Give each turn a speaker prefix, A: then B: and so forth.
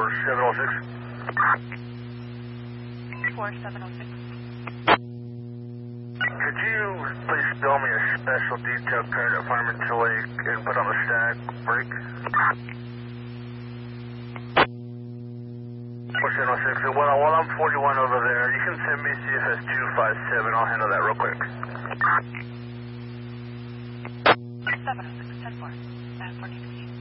A: 4706. 4706.
B: Could you please bill me a special detail card at Fireman Lake and put on the stack brake? 4706. And while I'm 41 over there, you can send me CFS 257. I'll handle that real quick.
A: 706, 10-4, 1415.